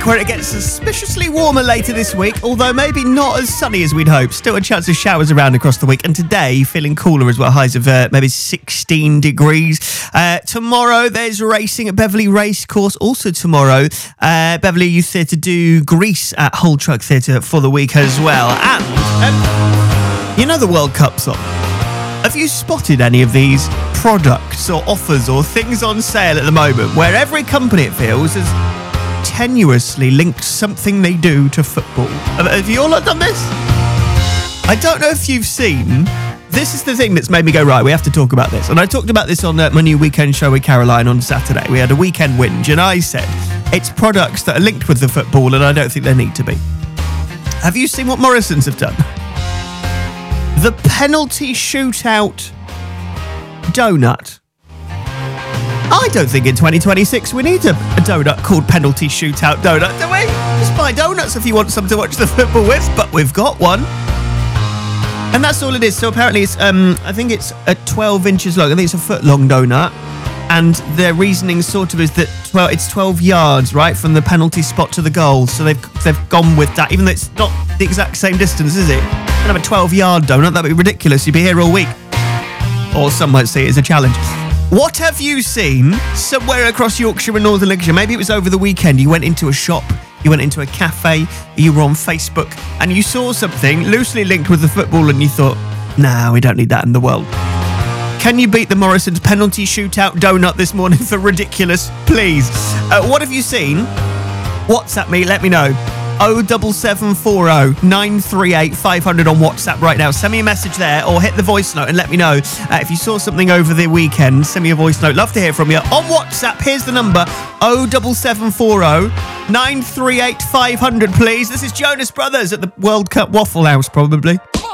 where it gets suspiciously warmer later this week, although maybe not as sunny as we'd hoped. Still a chance of showers around across the week. And today, feeling cooler as well, highs of maybe 16 degrees. Tomorrow, there's racing at Beverley Racecourse. Also tomorrow, Beverley Youth Theatre do Grease at Hull Truck Theatre for the week as well. And, you know the World Cup song? Have you spotted any of these products or offers or things on sale at the moment where every company, it feels, has tenuously linked something they do to football? Have you all not done this? I don't know if you've seen. This is the thing that's made me go, right, we have to talk about this. And I talked about this on my new weekend show with Caroline on Saturday. We had a weekend whinge, and I said it's products that are linked with the football, and I don't think they need to be. Have you seen what Morrison's have done? The penalty shootout donut. I don't think in 2026 we need a donut called penalty shootout donut, do we? Just buy donuts if you want some to watch the football with, but we've got one. And that's all it is. So apparently it's, I think it's 12 inches long. I think it's a foot long donut. And their reasoning sort of is that it's 12 yards, right, from the penalty spot to the goal. So they've gone with that, even though it's not the exact same distance, is it? You don't have a 12-yard donut. That'd be ridiculous. You'd be here all week. Or some might see it as a challenge. What have you seen somewhere across Yorkshire and Northern Lincolnshire? Maybe it was over the weekend. You went into a shop, you went into a cafe, you were on Facebook, and you saw something loosely linked with the football and you thought, nah, we don't need that in the world. Can you beat the Morrison's penalty shootout donut this morning for ridiculous? Please. What have you seen? WhatsApp me, let me know. 07740 938 500 on WhatsApp right now. Send me a message there or hit the voice note and let me know if you saw something over the weekend. Send me a voice note. Love to hear from you. On WhatsApp, here's the number 07740 938 500, please. This is Jonas Brothers at the World Cup Waffle House, probably.